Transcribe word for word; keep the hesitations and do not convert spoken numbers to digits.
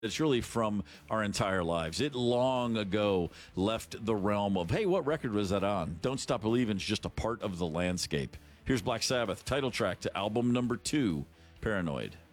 It's really from our entire lives. It long ago left the realm of, hey, what record was that on? Don't Stop Believin' is just a part of the landscape. Here's Black Sabbath, title track to album number two, Paranoid.